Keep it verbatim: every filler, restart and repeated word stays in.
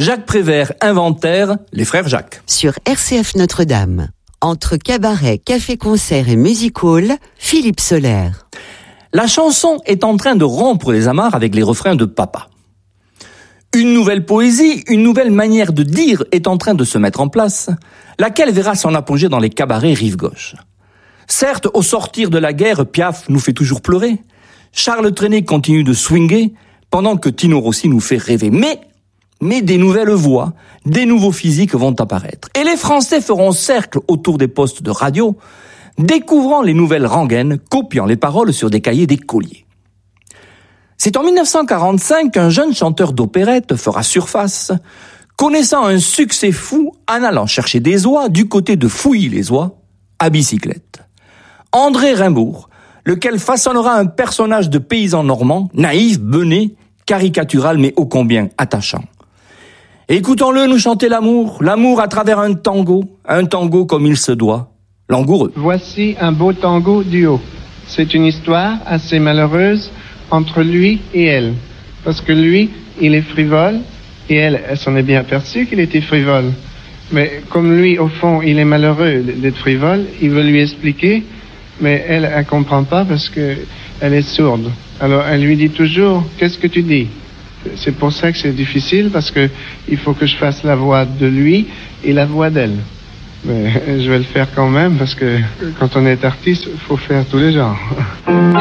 Jacques Prévert, inventaire, les frères Jacques. Sur R C F Notre-Dame, entre cabaret, café-concert et music-hall, Philippe Soler. La chanson est en train de rompre les amarres avec les refrains de papa. Une nouvelle poésie, une nouvelle manière de dire est en train de se mettre en place, laquelle verra son apogée dans les cabarets rive gauche. Certes, au sortir de la guerre, Piaf nous fait toujours pleurer. Charles Trenet continue de swinguer, pendant que Tino Rossi nous fait rêver. Mais, mais des nouvelles voix, des nouveaux physiques vont apparaître. Et les Français feront cercle autour des postes de radio, découvrant les nouvelles rengaines, copiant les paroles sur des cahiers d'écoliers. C'est en dix-neuf cent quarante-cinq qu'un jeune chanteur d'opérette fera surface, connaissant un succès fou en allant chercher des oies du côté de Fouilly-les-Oies, à bicyclette. André Rimbourg, lequel façonnera un personnage de paysan normand, naïf, bené, caricatural mais ô combien attachant. Écoutons-le nous chanter l'amour, l'amour à travers un tango, un tango comme il se doit, langoureux. Voici un beau tango duo. C'est une histoire assez malheureuse entre lui et elle. Parce que lui, il est frivole, et elle, elle s'en est bien aperçue qu'il était frivole. Mais comme lui, au fond, il est malheureux d'être frivole, il veut lui expliquer, mais elle, elle comprend pas parce que elle est sourde. Alors, elle lui dit toujours, qu'est-ce que tu dis? C'est pour ça que c'est difficile, parce que il faut que je fasse la voix de lui et la voix d'elle. Mais je vais le faire quand même, parce que quand on est artiste, il faut faire tous les genres.